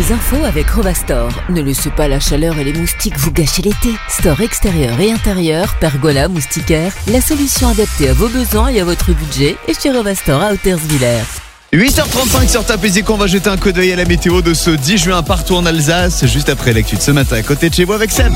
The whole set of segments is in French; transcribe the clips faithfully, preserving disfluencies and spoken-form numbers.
les infos avec Rovastore. Ne laissez pas la chaleur et les moustiques vous gâcher l'été. Store extérieur et intérieur, pergola, moustiquaire, la solution adaptée à vos besoins et à votre budget est chez Rovastore à Hautersviller. huit heures trente-cinq sur Top Music, on va jeter un coup d'œil à la météo de ce dix juin partout en Alsace, juste après l'actu de ce matin à côté de chez vous avec Seb.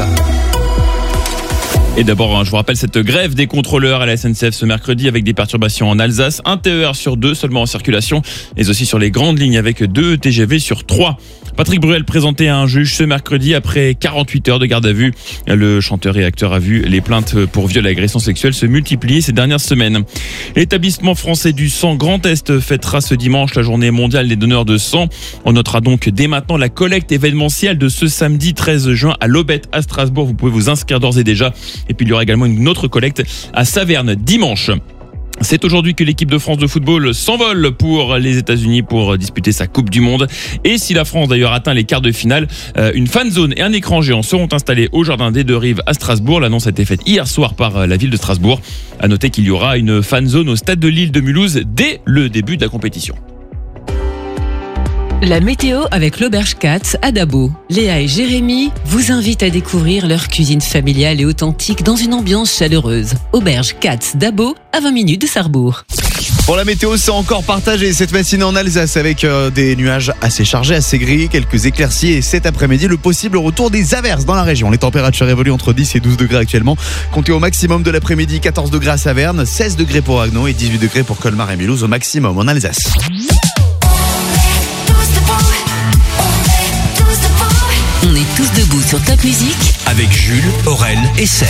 Et d'abord, je vous rappelle cette grève des contrôleurs à la S N C F ce mercredi avec des perturbations en Alsace. Un T E R sur deux seulement en circulation, mais aussi sur les grandes lignes avec deux T G V sur trois. Patrick Bruel présenté à un juge ce mercredi après quarante-huit heures de garde à vue. Le chanteur et acteur a vu les plaintes pour viol et agression sexuelle se multiplier ces dernières semaines. L'établissement français du sang Grand Est fêtera ce dimanche la journée mondiale des donneurs de sang. On notera donc dès maintenant la collecte événementielle de ce samedi treize juin à l'Aubette à Strasbourg. Vous pouvez vous inscrire d'ores et déjà. Et puis il y aura également une autre collecte à Saverne dimanche. C'est aujourd'hui que l'équipe de France de football s'envole pour les États-Unis pour disputer sa Coupe du Monde. Et si la France d'ailleurs atteint les quarts de finale, une fan zone et un écran géant seront installés au Jardin des Deux Rives à Strasbourg. L'annonce a été faite hier soir par la ville de Strasbourg. À noter qu'il y aura une fan zone au stade de l'Île de Mulhouse dès le début de la compétition. La météo avec l'Auberge Katz à Dabo. Léa et Jérémy vous invitent à découvrir leur cuisine familiale et authentique dans une ambiance chaleureuse. Auberge Katz Dabo, à vingt minutes de Sarrebourg. Pour la météo, c'est encore partagé cette matinée en Alsace avec euh, des nuages assez chargés, assez gris, quelques éclaircies et cet après-midi, le possible retour des averses dans la région. Les températures évoluent entre dix et douze degrés actuellement. Comptez au maximum de l'après-midi, quatorze degrés à Saverne, seize degrés pour Agno et dix-huit degrés pour Colmar et Mulhouse au maximum en Alsace. On est tous debout sur Top Music avec Jules, Aurel et Seb.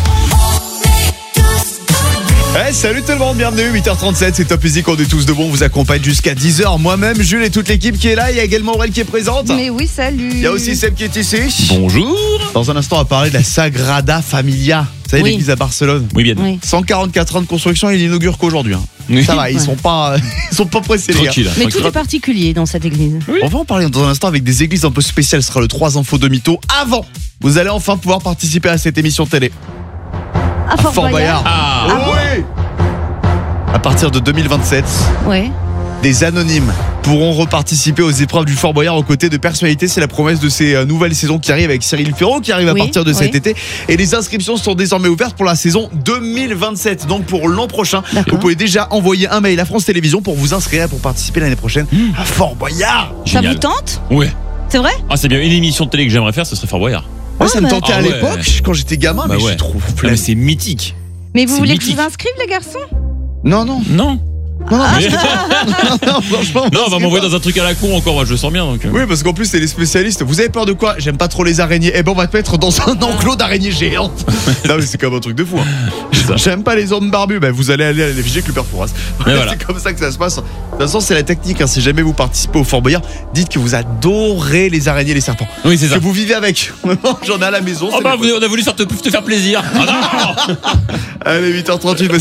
Hey, salut tout le monde, bienvenue, huit heures trente-sept, c'est Top Music, on est tous debout, on vous accompagne jusqu'à dix heures. Moi-même, Jules et toute l'équipe qui est là, il y a également Aurel qui est présente. Mais oui, salut. Il y a aussi Seb qui est ici. Bonjour. Dans un instant, on va parler de la Sagrada Familia. Vous savez, Oui. l'église à Barcelone. Oui, bien. Oui. cent quarante-quatre ans de construction, il inaugure qu'aujourd'hui. Hein. Oui. Ça va, ils sont pas, ils sont pas pressés, les gars. Tranquille. Mais tranquille. tout est particulier dans cette église. Oui. On va en parler dans un instant avec des églises un peu spéciales. Ce sera le trois infos de mytho. Avant, vous allez enfin pouvoir participer à cette émission télé. À Fort, Fort Boyard. Ah, Oh oui. À partir de deux mille vingt-sept, Ouais. des anonymes pourront reparticiper aux épreuves du Fort Boyard aux côtés de personnalités. C'est la promesse de ces euh, nouvelles saisons qui arrivent avec Cyril Ferraud qui arrive à Oui, partir de cet oui. été. Et les inscriptions sont désormais ouvertes pour la saison deux mille vingt-sept, donc pour l'an prochain. D'accord. Vous pouvez déjà envoyer un mail à France Télévisions pour vous inscrire pour participer l'année prochaine à Fort Boyard. Ça Génial. vous tente? Ouais. C'est vrai? Ah, c'est bien. Une émission de télé que j'aimerais faire, ce serait Fort Boyard. Moi, ça me bah. tentait Ah à ouais. l'époque quand j'étais gamin, Bah mais ouais. je trouve Ah, flemme. mais c'est mythique. Mais vous C'est voulez mythique. que je vous inscrive, les garçons? Non, non, Non. non, non, Mais- non, franchement. Non, on va m'envoyer dans un truc à la con encore, moi, je le sens bien. Donc. euh. Oui, parce qu'en plus, c'est les spécialistes. Vous avez peur de quoi? J'aime pas trop les araignées. Eh ben, on va te mettre dans un enclos d'araignées géantes. Non, mais c'est comme un truc de fou. Hein. ça. J'aime pas les hommes barbus. Ben, vous allez aller à l'effigie avec le père Fouras. Mais voilà. C'est comme ça que ça se passe. De toute façon, c'est la technique. Hein. Si jamais vous participez au Fort Boyard, dites que vous adorez les araignées et les serpents. Oui, c'est ça. Que vous vivez avec. J'en ai à la maison. Oh c'est bah, mes on a voulu faire te, te faire plaisir. Ah non. potes. Allez, huit heures trente-huit.